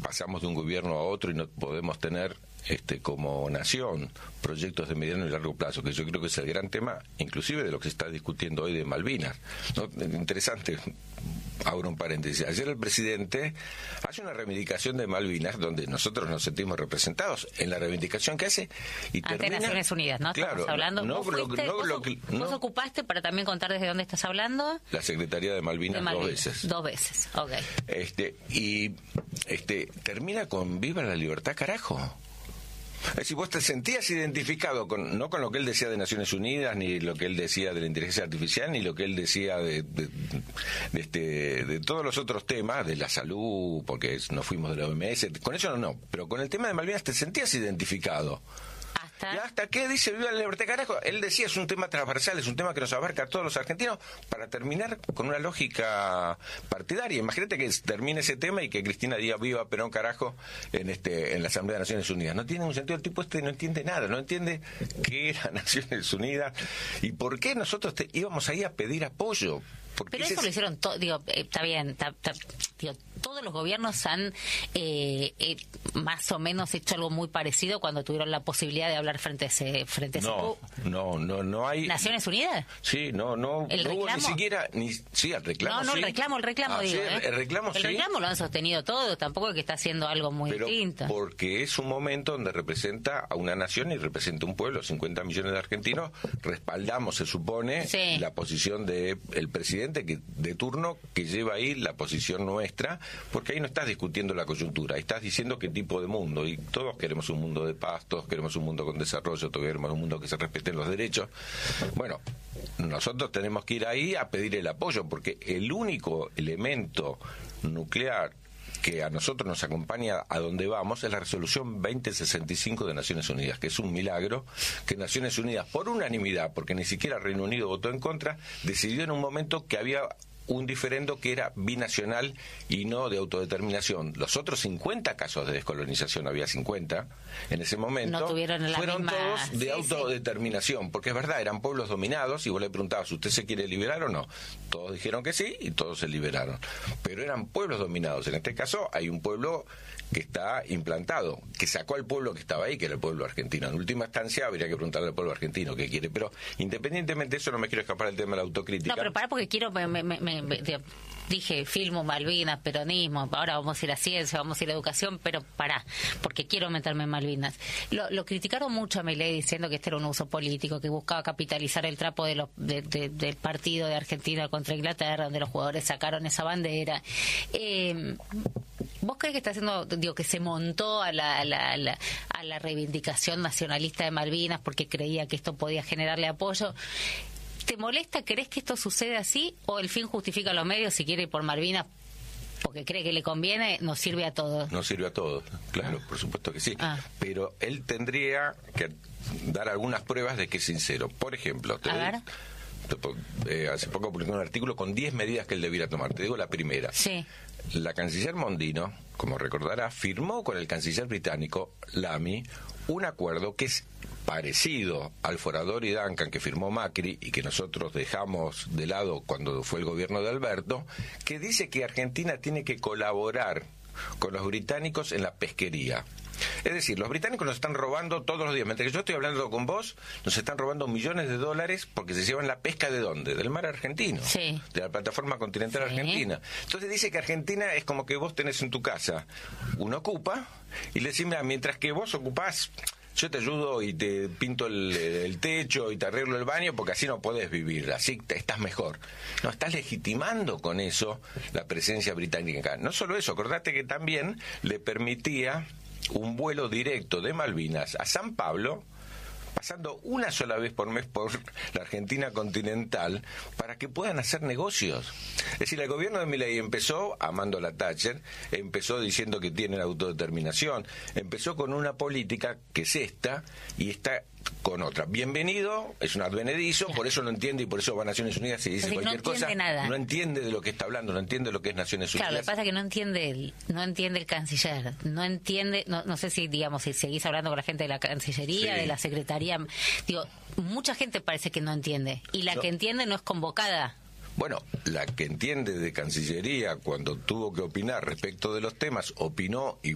pasamos de un gobierno a otro y no podemos tener como nación proyectos de mediano y largo plazo, que yo creo que es el gran tema, inclusive de lo que se está discutiendo hoy de Malvinas, ¿no? Interesante, abro un paréntesis. Ayer el presidente hace una reivindicación de Malvinas donde nosotros nos sentimos representados en la reivindicación que hace y ante termina, Naciones Unidas, ¿no? Claro, Estamos hablando. ¿Vos ocupaste, para también contar desde dónde estás hablando? La Secretaría de Malvinas, 2 veces. 2 veces, ok. Termina con viva la libertad, carajo. Es decir, vos te sentías identificado no con lo que él decía de Naciones Unidas, ni lo que él decía de la inteligencia artificial, ni lo que él decía de todos los otros temas, de la salud, porque nos fuimos de la OMS, con eso no, pero con el tema de Malvinas te sentías identificado. ¿Y hasta qué dice viva la libertad, carajo? Él decía, es un tema transversal, es un tema que nos abarca a todos los argentinos, para terminar con una lógica partidaria. Imagínate que termine ese tema y que Cristina diga viva Perón, carajo, en la Asamblea de Naciones Unidas. No tiene un sentido, el tipo no entiende nada, no entiende qué era Naciones Unidas y por qué nosotros íbamos ahí a pedir apoyo. Pero eso lo hicieron está bien, todos los gobiernos han más o menos hecho algo muy parecido cuando tuvieron la posibilidad de hablar frente a ese no hay ¿Naciones Unidas? Sí, no hubo ni siquiera sí, el reclamo. El reclamo digo, el reclamo lo han sostenido todos, tampoco es que está haciendo algo muy distinto. Porque es un momento donde representa a una nación y representa un pueblo, 50 millones de argentinos, respaldamos, se supone, la posición del presidente de turno, que lleva ahí la posición nuestra, porque ahí no estás discutiendo la coyuntura, ahí estás diciendo qué tipo de mundo, y todos queremos un mundo de paz, todos queremos un mundo con desarrollo, todos queremos un mundo que se respeten los derechos. Bueno, nosotros tenemos que ir ahí a pedir el apoyo, porque el único elemento nuclear que a nosotros nos acompaña a donde vamos es la resolución 2065 de Naciones Unidas, que es un milagro que Naciones Unidas, por unanimidad, porque ni siquiera Reino Unido votó en contra, decidió en un momento que había un diferendo que era binacional y no de autodeterminación. Los otros 50 casos de descolonización, había 50 en ese momento, no fueron todos de autodeterminación, porque es verdad, eran pueblos dominados, y vos le preguntabas, ¿usted se quiere liberar o no? Todos dijeron que sí y todos se liberaron, pero eran pueblos dominados. En este caso hay un pueblo que está implantado, que sacó al pueblo que estaba ahí, que era el pueblo argentino. En última instancia habría que preguntarle al pueblo argentino qué quiere, pero independientemente de eso, no me quiero escapar del tema de la autocrítica. No, pero pará, porque quiero dije filmo, Malvinas, peronismo, ahora vamos a ir a ciencia, vamos a ir a educación, pero pará, porque quiero meterme en Malvinas. Lo criticaron mucho a Milei diciendo que este era un uso político, que buscaba capitalizar el trapo del partido de Argentina contra Inglaterra, donde los jugadores sacaron esa bandera. ¿Vos crees que está haciendo, que se montó a la reivindicación nacionalista de Malvinas porque creía que esto podía generarle apoyo? ¿Te molesta? ¿Crees que esto sucede así? ¿O el fin justifica los medios? Si quiere ir por Malvinas porque cree que le conviene, nos sirve a todos. Nos sirve a todos, claro, por supuesto que sí. Pero él tendría que dar algunas pruebas de que es sincero. Por ejemplo, hace poco publicó un artículo con 10 medidas que él debiera tomar. Te digo la primera. Sí. La canciller Mondino, como recordará, firmó con el canciller británico, Lamy, un acuerdo que es parecido al Forador y Duncan que firmó Macri y que nosotros dejamos de lado cuando fue el gobierno de Alberto, que dice que Argentina tiene que colaborar con los británicos en la pesquería. Es decir, los británicos nos están robando todos los días. Mientras que yo estoy hablando con vos, nos están robando millones de dólares porque se llevan la pesca ¿de dónde? Del mar argentino, sí, de la plataforma continental argentina. Entonces dice que Argentina es como que vos tenés en tu casa un ocupa y le decís, mira, mientras que vos ocupás, yo te ayudo y te pinto el techo y te arreglo el baño porque así no podés vivir, así estás mejor. No, estás legitimando con eso la presencia británica. No solo eso, acordate que también le permitía un vuelo directo de Malvinas a San Pablo, pasando una sola vez por mes por la Argentina continental, para que puedan hacer negocios. Es decir, el gobierno de Milei empezó amando a la Thatcher, empezó diciendo que tienen autodeterminación, empezó con una política que es esta y está con otra. Bienvenido, es un advenedizo, por eso no entiende y por eso va a Naciones Unidas y dice cualquier cosa. Nada. No entiende de lo que está hablando, no entiende lo que es Naciones Unidas. Claro, lo que pasa es que no entiende el canciller, no entiende, no sé si, digamos, si seguís hablando con la gente de la Cancillería, de la Secretaría, mucha gente parece que no entiende, y la que entiende no es convocada. Bueno, la que entiende de Cancillería, cuando tuvo que opinar respecto de los temas, opinó y